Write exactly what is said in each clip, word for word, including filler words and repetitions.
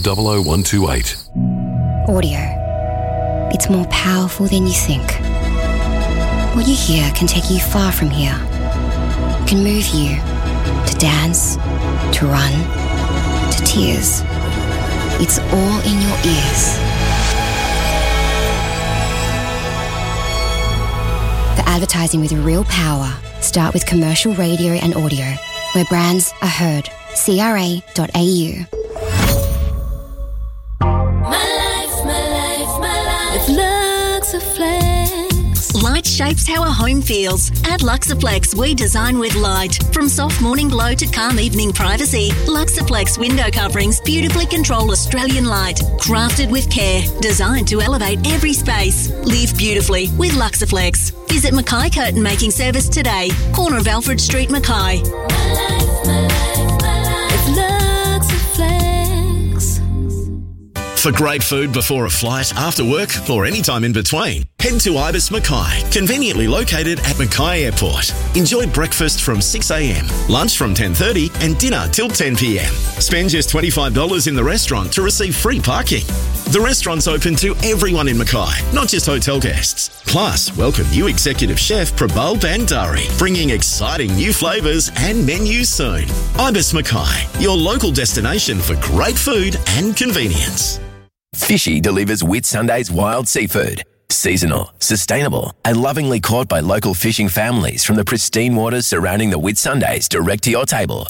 double oh one two eight. Audio. It's more powerful than you think. What you hear can take you far from here. Can move you to dance, to run, to tears. It's all in your ears. The advertising with real power. Start with commercial radio and audio, where brands are heard. C R A dot A U. Light shapes how a home feels. At Luxaplex, we design with light. From soft morning glow to calm evening privacy, Luxaplex window coverings beautifully control Australian light. Crafted with care, designed to elevate every space. Live beautifully with Luxaplex. Visit Mackay Curtain Making Service today. Corner of Alfred Street, Mackay. For great food before a flight, after work, or any time in between, head to Ibis Mackay, conveniently located at Mackay Airport. Enjoy breakfast from six a.m, lunch from ten thirty and dinner till ten p.m. Spend just twenty-five dollars in the restaurant to receive free parking. The restaurant's open to everyone in Mackay, not just hotel guests. Plus, welcome new executive chef Prabal Bandari, bringing exciting new flavours and menus soon. Ibis Mackay, your local destination for great food and convenience. Fishy delivers Whitsundays wild seafood. Seasonal, sustainable and lovingly caught by local fishing families from the pristine waters surrounding the Whitsundays direct to your table.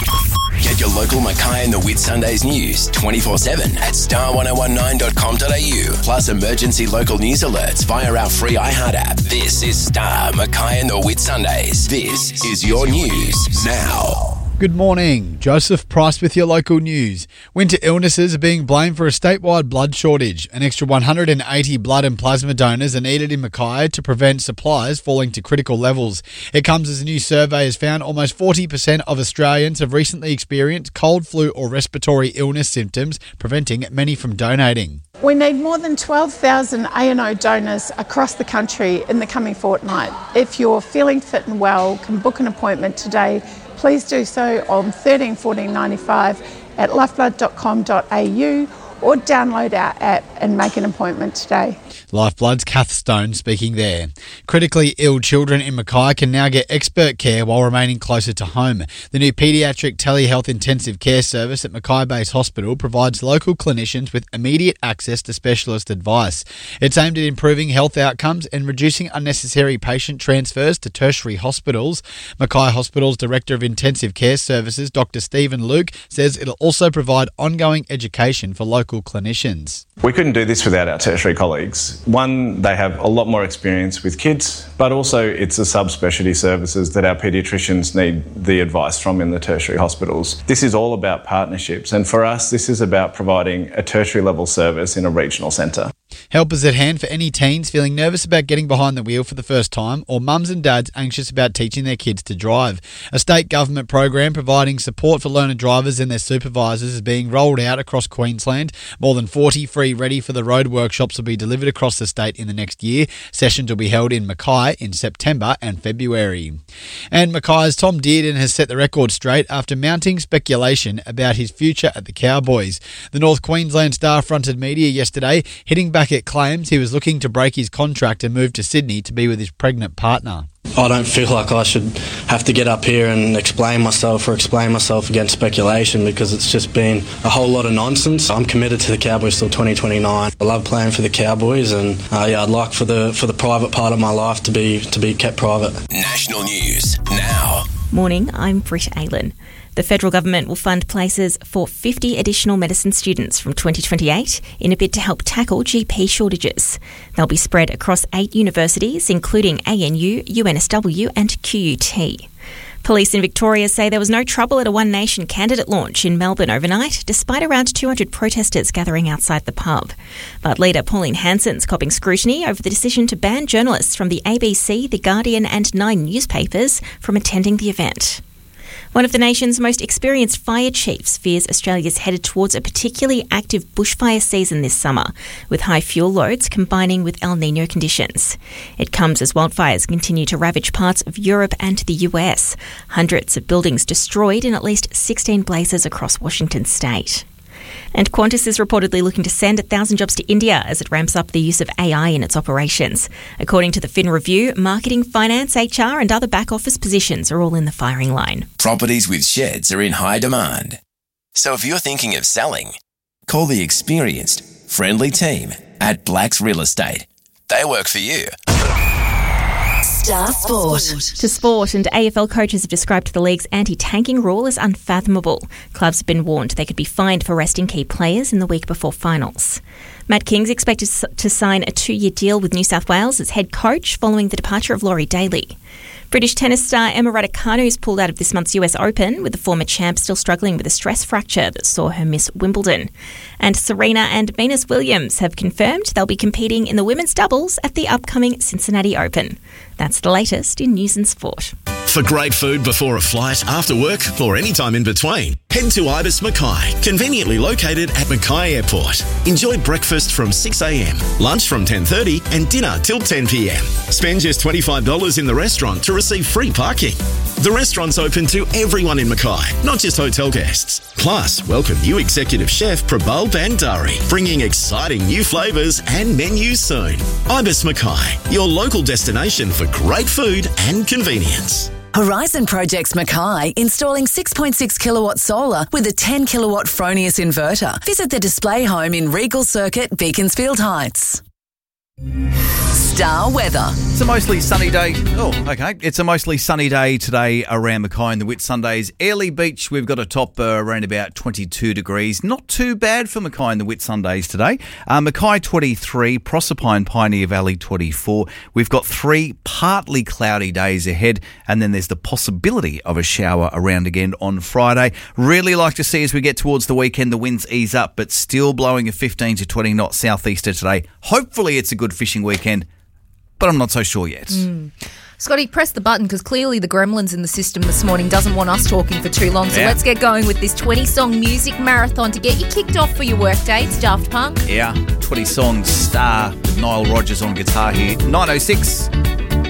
Get your local Mackay and the Whitsundays news twenty-four seven at star ten nineteen dot com dot a u, plus emergency local news alerts via our free iHeart app. This is Star Mackay and the Whitsundays. This is your news now. Good morning. Joseph Price with your local news. Winter illnesses are being blamed for a statewide blood shortage. An extra one hundred eighty blood and plasma donors are needed in Mackay to prevent supplies falling to critical levels. It comes as a new survey has found almost forty percent of Australians have recently experienced cold, flu or respiratory illness symptoms, preventing many from donating. We need more than twelve thousand A and O donors across the country in the coming fortnight. If you're feeling fit and well, can book an appointment today. Please do so on thirteen fourteen ninety-five at lifeblood dot com dot a u or download our app and make an appointment today. Lifeblood's Kath Stone speaking there. Critically ill children in Mackay can now get expert care while remaining closer to home. The new paediatric telehealth intensive care service at Mackay Base Hospital provides local clinicians with immediate access to specialist advice. It's aimed at improving health outcomes and reducing unnecessary patient transfers to tertiary hospitals. Mackay Hospital's Director of Intensive Care Services, Doctor Stephen Luke, says it'll also provide ongoing education for local clinicians. We couldn't do this without our tertiary colleagues. One, they have a lot more experience with kids, but also it's the subspecialty services that our paediatricians need the advice from in the tertiary hospitals. This is all about partnerships, and for us, this is about providing a tertiary level service in a regional centre. Help is at hand for any teens feeling nervous about getting behind the wheel for the first time or mums and dads anxious about teaching their kids to drive. A state government program providing support for learner drivers and their supervisors is being rolled out across Queensland. More than forty free Ready for the Road workshops will be delivered across the state in the next year. Sessions will be held in Mackay in September and February. And Mackay's Tom Dearden has set the record straight after mounting speculation about his future at the Cowboys. The North Queensland Star fronted media yesterday, hitting back at claims he was looking to break his contract and move to Sydney to be with his pregnant partner. I don't feel like I should have to get up here and explain myself or explain myself against speculation because it's just been a whole lot of nonsense. I'm committed to the Cowboys till twenty twenty-nine. I love playing for the Cowboys, and uh, yeah, I'd like for the for the private part of my life to be to be kept private. National news now. Morning, I'm Britt Aylan. The federal government will fund places for fifty additional medicine students from twenty twenty-eight in a bid to help tackle G P shortages. They'll be spread across eight universities, including A N U, U N S W and Q U T. Police in Victoria say there was no trouble at a One Nation candidate launch in Melbourne overnight, despite around two hundred protesters gathering outside the pub. But leader Pauline Hanson's copping scrutiny over the decision to ban journalists from the A B C, The Guardian and Nine newspapers from attending the event. One of the nation's most experienced fire chiefs fears Australia's headed towards a particularly active bushfire season this summer, with high fuel loads combining with El Niño conditions. It comes as wildfires continue to ravage parts of Europe and the U S. Hundreds of buildings destroyed in at least sixteen blazes across Washington state. And Qantas is reportedly looking to send one thousand jobs to India as it ramps up the use of A I in its operations. According to the Fin Review, marketing, finance, H R and other back office positions are all in the firing line. Properties with sheds are in high demand. So if you're thinking of selling, call the experienced, friendly team at Blacks Real Estate. They work for you. Star Sport. To sport, and A F L coaches have described the league's anti-tanking rule as unfathomable. Clubs have been warned they could be fined for resting key players in the week before finals. Matt King's expected to sign a two-year deal with New South Wales as head coach following the departure of Laurie Daly. British tennis star Emma Raducanu has pulled out of this month's U S Open, with the former champ still struggling with a stress fracture that saw her miss Wimbledon. And Serena and Venus Williams have confirmed they'll be competing in the women's doubles at the upcoming Cincinnati Open. That's the latest in news and sport. For great food before a flight, after work, or any time in between, head to Ibis Mackay, conveniently located at Mackay Airport. Enjoy breakfast from six a.m, lunch from ten thirty and dinner till ten p.m. Spend just twenty-five dollars in the restaurant to receive free parking. The restaurant's open to everyone in Mackay, not just hotel guests. Plus, welcome new executive chef Prabal Bandari, bringing exciting new flavours and menus soon. Ibis Mackay, your local destination for great food and convenience. Horizon Projects Mackay, installing six point six kilowatt solar with a ten kilowatt Fronius inverter. Visit the display home in Regal Circuit, Beaconsfield Heights. Star weather. It's a mostly sunny day. Oh, okay. It's a mostly sunny day today around Mackay and the Whitsundays. Airlie Beach, we've got a top uh, around about twenty-two degrees. Not too bad for Mackay and the Whitsundays today. Uh, Mackay twenty-three, Proserpine, Pioneer Valley twenty-four. We've got three partly cloudy days ahead, and then there's the possibility of a shower around again on Friday. Really like to see as we get towards the weekend the winds ease up, but still blowing a fifteen to twenty knot southeaster today. Hopefully it's a good fishing weekend, but I'm not so sure yet. Mm. Scotty, press the button because clearly the gremlins in the system this morning doesn't want us talking for too long. So yeah. Let's get going with this twenty-song music marathon to get you kicked off for your workday. It's Daft Punk. Yeah, twenty songs, Star with Nile Rodgers on guitar here. nine oh six